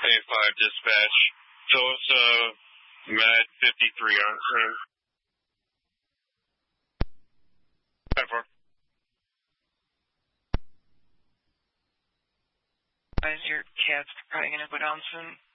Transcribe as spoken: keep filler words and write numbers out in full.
A five dispatch. Tulsa, Med fifty-three on scene. ten four. Is your cat's probably going to go down soon?